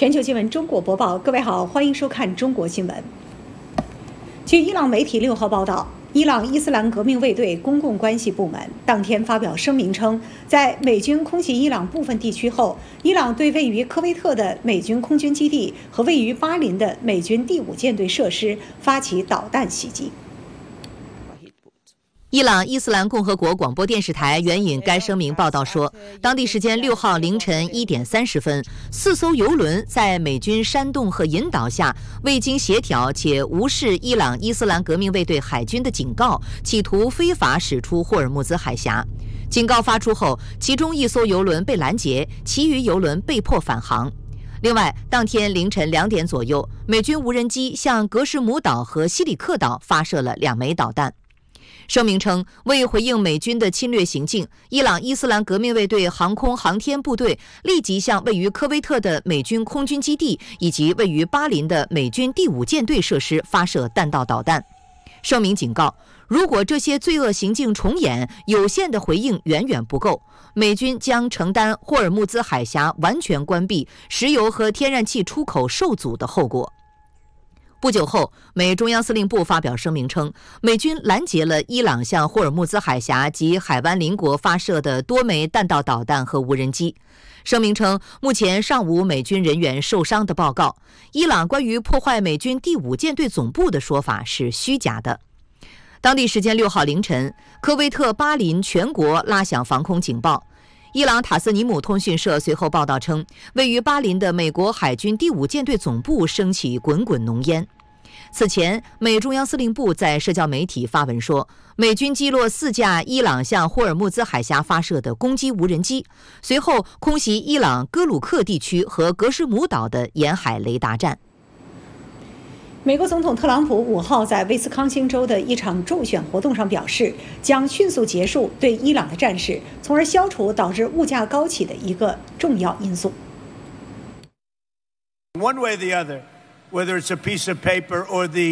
全球新闻中国播报，各位好，欢迎收看中国新闻。据伊朗媒体6号报道，伊朗伊斯兰革命卫队公共关系部门当天发表声明称，在美军空袭伊朗部分地区后，伊朗对位于科威特的美军空军基地和位于巴林的美军第5舰队设施发起导弹袭击。 伊朗伊斯兰共和国广播电视台援引该声明报道说，当地时间6号凌晨1点30分，4艘油轮在美军煽动和引导下，未经协调且无视伊朗伊斯兰革命卫队海军的警告，企图非法驶出霍尔木兹海峡。警告发出后，其中1艘油轮被拦截，其余油轮被迫返航。另外，当天凌晨2点左右，美军无人机向格什姆岛和西里克岛发射了2枚导弹。声明称，为回应美军的侵略行径，伊朗伊斯兰革命卫队航空航天部队立即向位于科威特的美军空军基地以及位于巴林的美军第5舰队设施发射弹道导弹。声明警告，如果这些罪恶行径重演，有限的回应远远不够，美军将承担霍尔木兹海峡完全关闭、石油和天然气出口受阻的后果。不久后，美中央司令部发表声明称，美军拦截了伊朗向霍尔木兹海峡及海湾邻国发射的多枚弹道导弹和无人机。声明称，目前尚无美军人员受伤的报告。伊朗关于破坏美军第5舰队总部的说法是虚假的。当地时间6号凌晨，科威特巴林全国拉响防空警报。伊朗塔斯尼姆通讯社随后报道称，位于巴林的美国海军第5舰队总部升起滚滚浓烟。此前，美中央司令部在社交媒体发文说，美军击落4架伊朗向霍尔木兹海峡发射的攻击无人机，随后空袭伊朗哥鲁克地区和格什姆岛的沿海雷达站。 美国总统特朗普5号在威斯康星州的一场助选活动上表示，将迅速结束对伊朗的战事，从而消除导致物价高企的一个重要因素。 One way or the other, whether it's a piece of paper or the